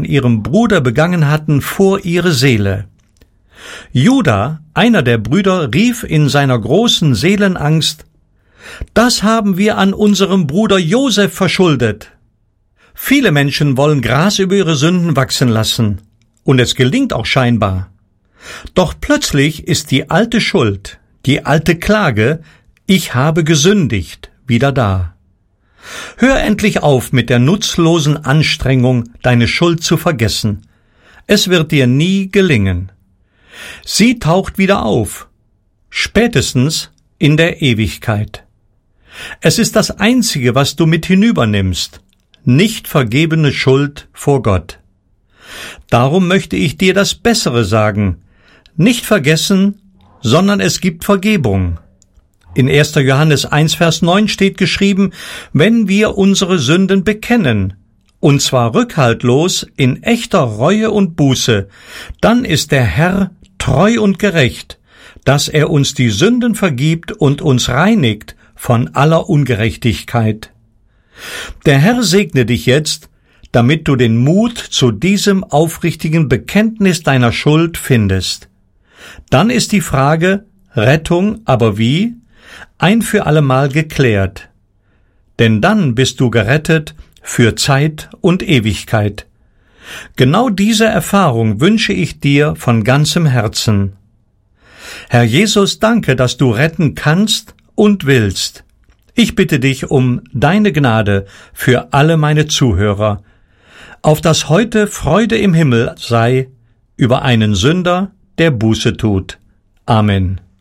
an ihrem Bruder begangen hatten, vor ihre Seele. Juda, einer der Brüder, rief in seiner großen Seelenangst: Das haben wir an unserem Bruder Josef verschuldet. Viele Menschen wollen Gras über ihre Sünden wachsen lassen, und es gelingt auch scheinbar. Doch plötzlich ist die alte Schuld, die alte Klage, ich habe gesündigt, wieder da. Hör endlich auf mit der nutzlosen Anstrengung, deine Schuld zu vergessen. Es wird dir nie gelingen. Sie taucht wieder auf, spätestens in der Ewigkeit. Es ist das Einzige, was du mit hinübernimmst, nicht vergebene Schuld vor Gott. Darum möchte ich dir das Bessere sagen, nicht vergessen, sondern es gibt Vergebung. In 1. Johannes 1, Vers 9 steht geschrieben, wenn wir unsere Sünden bekennen, und zwar rückhaltlos in echter Reue und Buße, dann ist der Herr treu und gerecht, dass er uns die Sünden vergibt und uns reinigt von aller Ungerechtigkeit. Der Herr segne dich jetzt, damit du den Mut zu diesem aufrichtigen Bekenntnis deiner Schuld findest. Dann ist die Frage, Rettung, aber wie? Ein für allemal geklärt. Denn dann bist du gerettet für Zeit und Ewigkeit. Genau diese Erfahrung wünsche ich dir von ganzem Herzen. Herr Jesus, danke, dass du retten kannst und willst. Ich bitte dich um deine Gnade für alle meine Zuhörer, auf dass heute Freude im Himmel sei über einen Sünder, der Buße tut. Amen.